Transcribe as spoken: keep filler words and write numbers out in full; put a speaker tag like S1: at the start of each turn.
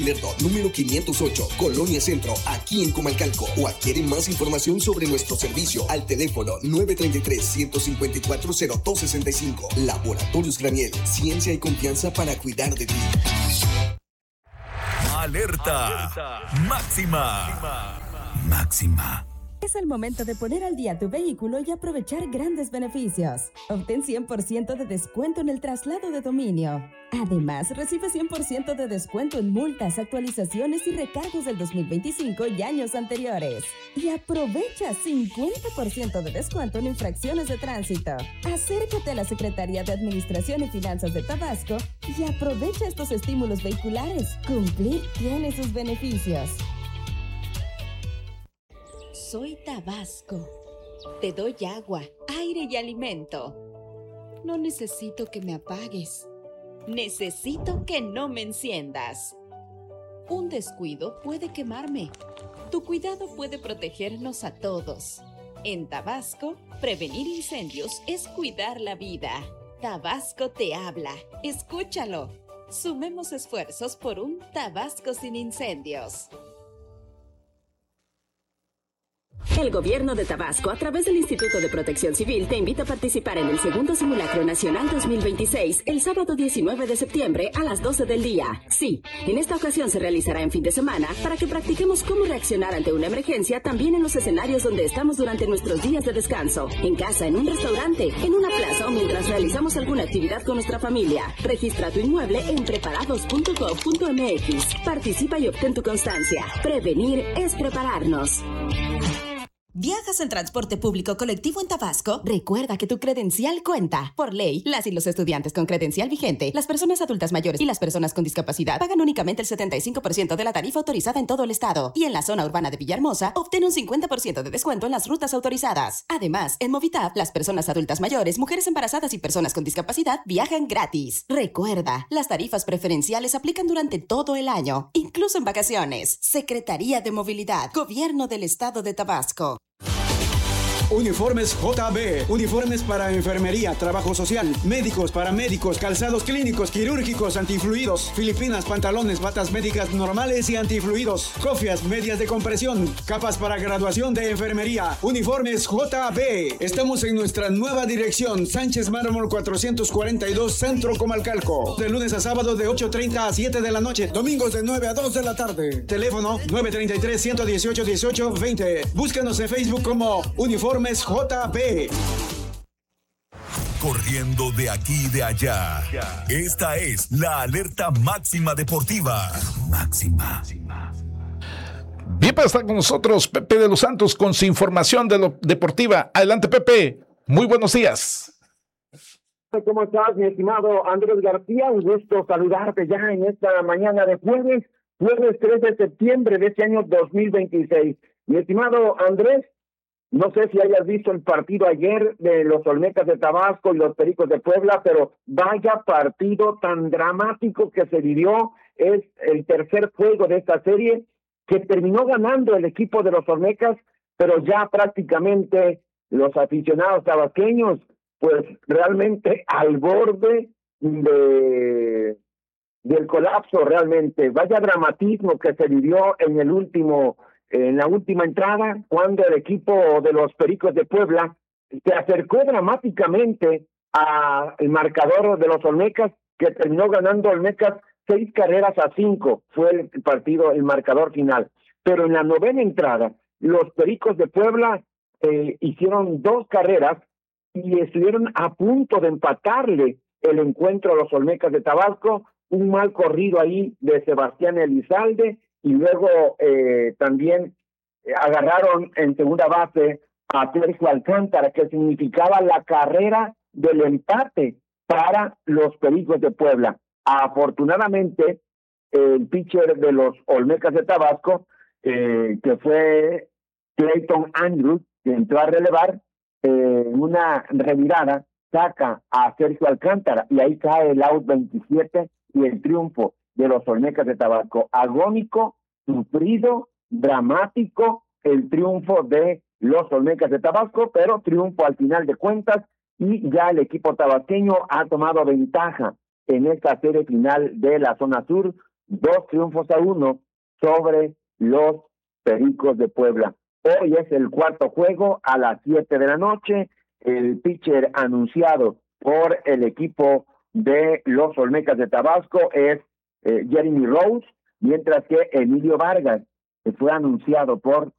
S1: Lerdo, número quinientos ocho, Colonia Centro, aquí en Comalcalco. O adquiere más información sobre nuestro servicio al teléfono nueve tres tres, uno cinco cuatro, cero dos seis cinco. Laboratorios Graniel, ciencia y confianza para cuidar de ti.
S2: Alerta, Alerta. Máxima. Máxima.
S3: Es el momento de poner al día tu vehículo y aprovechar grandes beneficios. Obtén cien por ciento de descuento en el traslado de dominio. Además, recibe cien por ciento de descuento en multas, actualizaciones y recargos del dos mil veinticinco y años anteriores. Y aprovecha cincuenta por ciento de descuento en infracciones de tránsito. Acércate a la Secretaría de Administración y Finanzas de Tabasco y aprovecha estos estímulos vehiculares. Cumplir tiene sus beneficios.
S4: Soy Tabasco. Te doy agua, aire y alimento. No necesito que me apagues. Necesito que no me enciendas. Un descuido puede quemarme. Tu cuidado puede protegernos a todos. En Tabasco, prevenir incendios es cuidar la vida. Tabasco te habla. Escúchalo. Sumemos esfuerzos por un Tabasco sin incendios.
S5: El Gobierno de Tabasco, a través del Instituto de Protección Civil, te invita a participar en el segundo Simulacro Nacional dos mil veintiséis, el sábado diecinueve de septiembre a las doce del día. Sí, en esta ocasión se realizará en fin de semana para que practiquemos cómo reaccionar ante una emergencia también en los escenarios donde estamos durante nuestros días de descanso, en casa, en un restaurante, en una plaza o mientras realizamos alguna actividad con nuestra familia. Registra tu inmueble en preparados punto gov punto m x. Participa y obtén tu constancia. Prevenir es prepararnos.
S3: ¿Viajas en transporte público colectivo en Tabasco? Recuerda que tu credencial cuenta. Por ley, las y los estudiantes con credencial vigente, las personas adultas mayores y las personas con discapacidad pagan únicamente el setenta y cinco por ciento de la tarifa autorizada en todo el estado. Y en la zona urbana de Villahermosa, obtén un cincuenta por ciento de descuento en las rutas autorizadas. Además, en Movitap, las personas adultas mayores, mujeres embarazadas y personas con discapacidad viajan gratis. Recuerda, las tarifas preferenciales aplican durante todo el año, incluso en vacaciones. Secretaría de Movilidad, Gobierno del Estado de Tabasco.
S6: Uniformes J B, uniformes para enfermería, trabajo social, médicos, paramédicos, calzados clínicos, quirúrgicos, antifluidos, filipinas, pantalones, batas médicas normales y antifluidos, cofias, medias de compresión, capas para graduación de enfermería, uniformes J B. Estamos en nuestra nueva dirección, Sánchez Mármol cuatrocientos cuarenta y dos, Centro Comalcalco. De lunes a sábado de ocho treinta a siete de la noche, domingos de nueve a dos de la tarde. Teléfono nueve tres tres, uno uno ocho, uno ocho dos cero. Búscanos en Facebook como Uniformes J B.
S2: Corriendo de aquí y de allá. Esta es la alerta máxima deportiva. Máxima.
S7: Bien, pues está con nosotros Pepe de los Santos con su información de lo deportiva. Adelante, Pepe. Muy buenos días.
S8: ¿Cómo estás, mi estimado Andrés García? Un gusto saludarte ya en esta mañana de jueves, jueves tres de septiembre de este año dos mil veintiséis. Mi estimado Andrés, no sé si hayas visto el partido ayer de los Olmecas de Tabasco y los Pericos de Puebla, pero vaya partido tan dramático que se vivió. Es el tercer juego de esta serie que terminó ganando el equipo de los Olmecas, pero ya prácticamente los aficionados tabasqueños, pues realmente al borde de del colapso realmente. Vaya dramatismo que se vivió en el último en la última entrada, cuando el equipo de los Pericos de Puebla se acercó dramáticamente al marcador de los Olmecas, que terminó ganando Olmecas seis carreras a cinco, fue el partido, el marcador final. Pero en la novena entrada, los Pericos de Puebla eh, hicieron dos carreras y estuvieron a punto de empatarle el encuentro a los Olmecas de Tabasco, un mal corrido ahí de Sebastián Elizalde, y luego eh, también agarraron en segunda base a Sergio Alcántara, que significaba la carrera del empate para los Pericos de Puebla. Afortunadamente, el pitcher de los Olmecas de Tabasco, eh, que fue Clayton Andrews, que entró a relevar, eh, en una revirada, saca a Sergio Alcántara, y ahí cae el out veintisiete y el triunfo de los Olmecas de Tabasco. Agónico, sufrido, dramático, el triunfo de los Olmecas de Tabasco, pero triunfo al final de cuentas, y ya el equipo tabasqueño ha tomado ventaja en esta serie final de la zona sur, dos triunfos a uno sobre los Pericos de Puebla. Hoy es el cuarto juego a las siete de la noche. El pitcher anunciado por el equipo de los Olmecas de Tabasco es eh, Jeremy Rose, mientras que Emilio Vargas fue anunciado por